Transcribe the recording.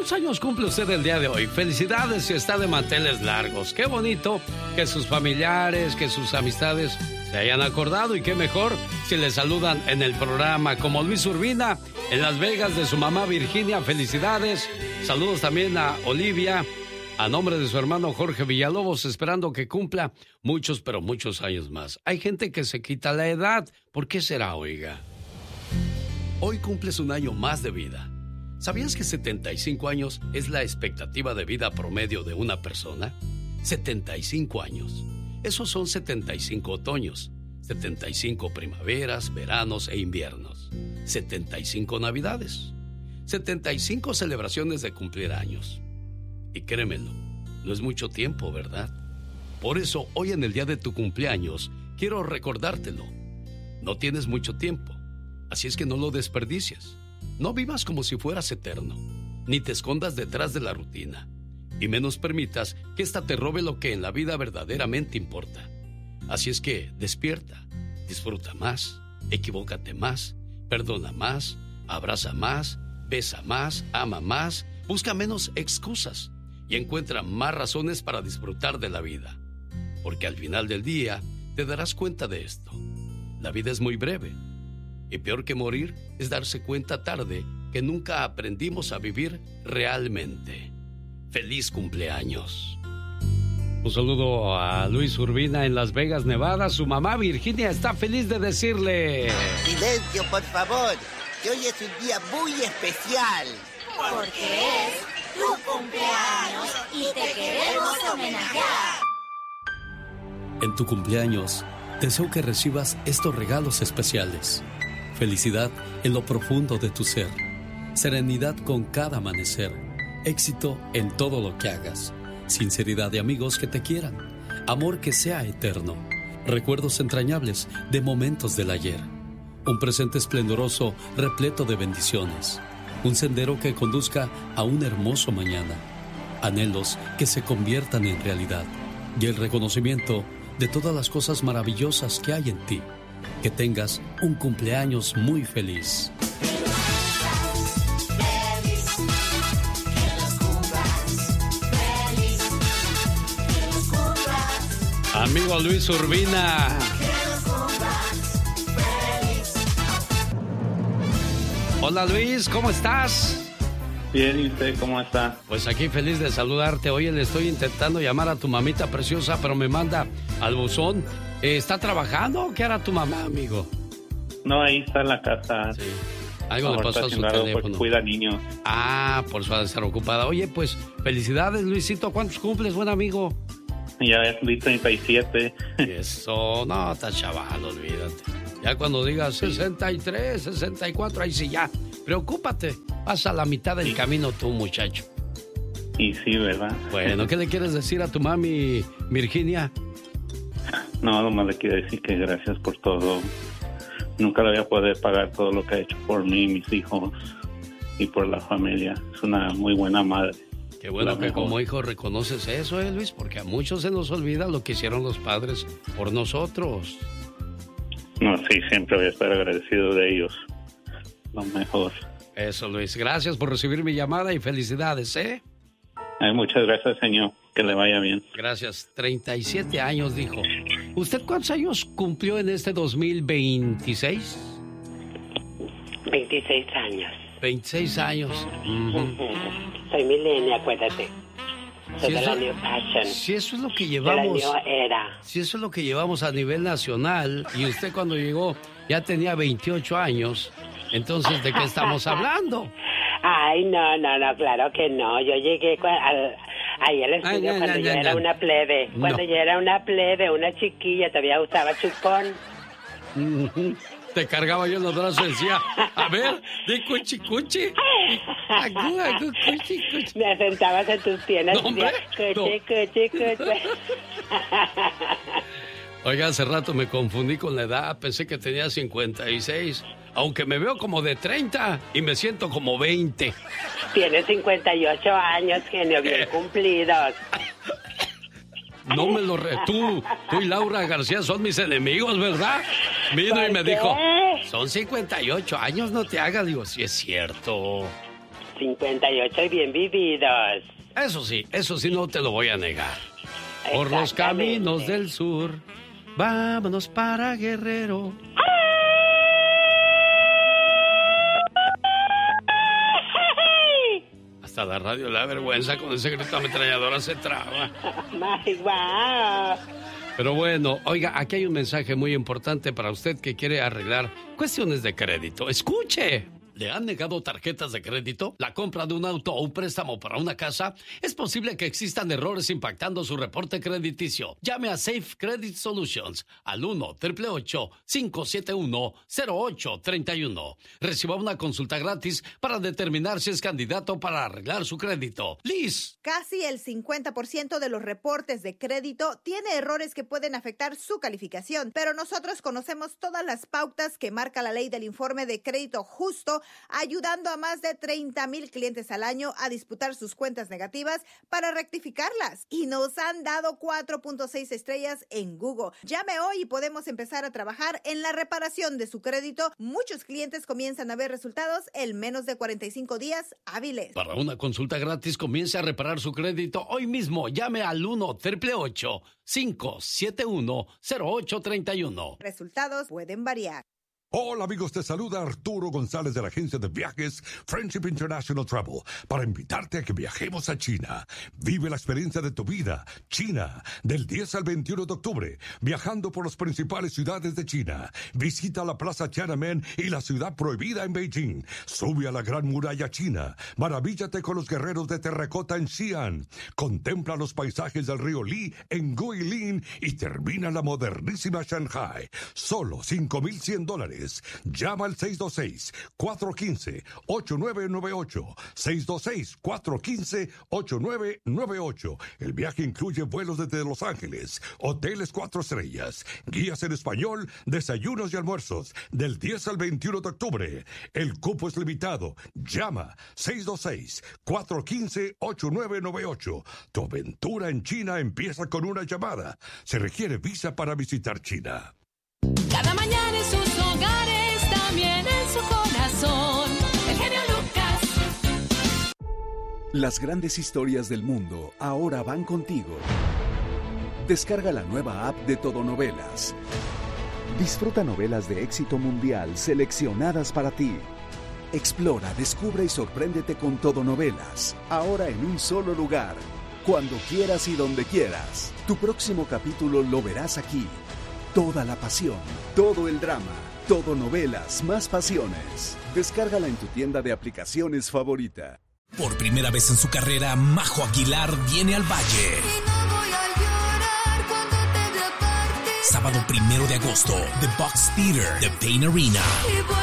¿Cuántos años cumple usted el día de hoy? Felicidades si está de manteles largos. Qué bonito que sus familiares, que sus amistades se hayan acordado, y qué mejor si le saludan en el programa, como Luis Urbina en Las Vegas, de su mamá Virginia. Felicidades. Saludos también a Olivia, a nombre de su hermano Jorge Villalobos, esperando que cumpla muchos, pero muchos años más. Hay gente que se quita la edad. ¿Por qué será, oiga? Hoy cumples un año más de vida. ¿Sabías que 75 años es la expectativa de vida promedio de una persona? 75 años. Esos son 75 otoños, 75 primaveras, veranos e inviernos, 75 navidades, 75 celebraciones de cumplir años. Y créemelo, no es mucho tiempo, ¿verdad? Por eso, hoy en el día de tu cumpleaños, quiero recordártelo. No tienes mucho tiempo, así es que no lo desperdicies. No vivas como si fueras eterno, ni te escondas detrás de la rutina, y menos permitas que ésta te robe lo que en la vida verdaderamente importa. Así es que despierta, disfruta más, equivócate más, perdona más, abraza más, besa más, ama más, busca menos excusas y encuentra más razones para disfrutar de la vida. Porque al final del día te darás cuenta de esto. La vida es muy breve. Y peor que morir es darse cuenta tarde que nunca aprendimos a vivir realmente. ¡Feliz cumpleaños! Un saludo a Luis Urbina en Las Vegas, Nevada. Su mamá Virginia está feliz de decirle... Silencio, por favor, que hoy es un día muy especial. Porque es tu cumpleaños y te queremos homenajear. En tu cumpleaños, deseo que recibas estos regalos especiales. Felicidad en lo profundo de tu ser, serenidad con cada amanecer, éxito en todo lo que hagas, sinceridad de amigos que te quieran, amor que sea eterno, recuerdos entrañables de momentos del ayer, un presente esplendoroso repleto de bendiciones, un sendero que conduzca a un hermoso mañana, anhelos que se conviertan en realidad y el reconocimiento de todas las cosas maravillosas que hay en ti. Que tengas un cumpleaños muy feliz. Amigo Luis Urbina. Hola Luis, ¿cómo estás? Bien, ¿y usted cómo está? Pues aquí feliz de saludarte. Oye, le estoy intentando llamar a tu mamita preciosa, pero me manda al buzón. ¿Está trabajando o qué hará tu mamá, amigo? No, ahí está en la casa. Sí. Algo le pasó a su teléfono. Cuida niños. Ah, por eso ha de estar ocupada. Oye, pues, felicidades, Luisito. ¿Cuántos cumples, buen amigo? Ya cumplí 37. Eso, no, está chaval, olvídate. Ya cuando digas 63, 64, ahí sí ya. Preocúpate. Pasa la mitad del camino tú, muchacho. Y sí, ¿verdad? Bueno, ¿qué le quieres decir a tu mami, Virginia? No, nomás le quiero decir que gracias por todo. Nunca le voy a poder pagar todo lo que ha hecho por mí, mis hijos y por la familia. Es una muy buena madre. Qué bueno que como hijo reconoces eso, Luis, porque a muchos se nos olvida lo que hicieron los padres por nosotros. No, sí, siempre voy a estar agradecido de ellos. Lo mejor. Eso, Luis. Gracias por recibir mi llamada y felicidades, ¿eh? Muchas gracias, señor. Que le vaya bien. Gracias. 37 años, dijo. ¿Usted cuántos años cumplió en este 2026? 26 años. 26 años. Soy millennial, acuérdate. Soy Si de eso, la New Fashion. si eso es lo que De la llevamos. New Era. Si eso es lo que llevamos a nivel nacional, y usted cuando llegó ya tenía 28 años, entonces, ¿de qué estamos hablando? Ay, no, claro que no. Yo llegué ahí al estudio cuando yo era una plebe. Cuando yo era una plebe, una chiquilla, todavía usaba chupón. Te cargaba yo en los brazos y decía, a ver, de cuchi cuchi. Cuchi, cuchi. Me sentabas en tus piernas y decía, cuchi. Oiga, hace rato me confundí con la edad, pensé que tenía 56, aunque me veo como de 30 y me siento como 20. Tienes 58 años, genio, bien cumplidos. No me lo... Tú y Laura García son mis enemigos, ¿verdad? Vino y me dijo, son 58 años, no te hagas. Digo, sí es cierto. 58 y bien vividos. Eso sí, no te lo voy a negar. Por los caminos del sur, vámonos para Guerrero. Hasta la radio le da vergüenza con ese grito ametralladora se traba. Pero bueno, oiga, aquí hay un mensaje muy importante para usted que quiere arreglar cuestiones de crédito. ¡Escuche! ¿Le han negado tarjetas de crédito? ¿La compra de un auto o un préstamo para una casa? Es posible que existan errores impactando su reporte crediticio. Llame a Safe Credit Solutions al 1-888-571-0831. Reciba una consulta gratis para determinar si es candidato para arreglar su crédito. Liz. Casi el 50% de los reportes de crédito tiene errores que pueden afectar su calificación, pero nosotros conocemos todas las pautas que marca la ley del informe de crédito justo, ayudando a más de 30,000 clientes al año a disputar sus cuentas negativas para rectificarlas. Y nos han dado 4.6 estrellas en Google. Llame hoy y podemos empezar a trabajar en la reparación de su crédito. Muchos clientes comienzan a ver resultados en menos de 45 días hábiles. Para una consulta gratis, comience a reparar su crédito hoy mismo. Llame al 1-888-571-0831. Resultados pueden variar. Hola amigos, te saluda Arturo González de la agencia de viajes Friendship International Travel para invitarte a que viajemos a China. Vive la experiencia de tu vida, China, del 10 al 21 de octubre, viajando por las principales ciudades de China. Visita la Plaza Tiananmen y la Ciudad Prohibida en Beijing. Sube a la Gran Muralla China. Maravíllate con los guerreros de terracota en Xi'an. Contempla los paisajes del río Li en Guilin y termina la modernísima Shanghai. Solo $5,100. Llama al 626-415-8998. 626-415-8998. El viaje incluye vuelos desde Los Ángeles, hoteles 4 estrellas, guías en español, desayunos y almuerzos, del 10 al 21 de octubre. El cupo es limitado. Llama 626-415-8998. Tu aventura en China empieza con una llamada. Se requiere visa para visitar China. Cada mañana en sus hogares, también en su corazón, el genio Lucas. Las grandes historias del mundo ahora van contigo. Descarga la nueva app de Todonovelas. Disfruta novelas de éxito mundial seleccionadas para ti. Explora, descubre y sorpréndete con Todonovelas, ahora en un solo lugar, cuando quieras y donde quieras. Tu próximo capítulo lo verás aquí. Toda la pasión, todo el drama, Todonovelas más pasiones. Descárgala en tu tienda de aplicaciones favorita. Por primera vez en su carrera, Majo Aguilar viene al Valle. Y no voy a llorar cuando te dé parte. Sábado 1 de agosto, The Box Theater, The Pain Arena. Y voy